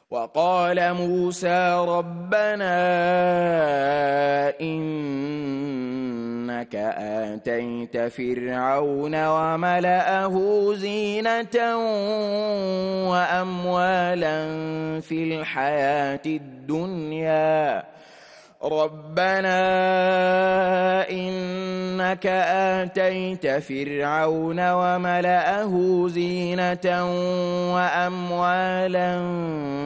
وقال موسى ربنا إنك آتيت فرعون وملأه زينة وأموالا في الحياة الدنيا ربنا إنك آتيت فرعون وملأه زينة وأموالا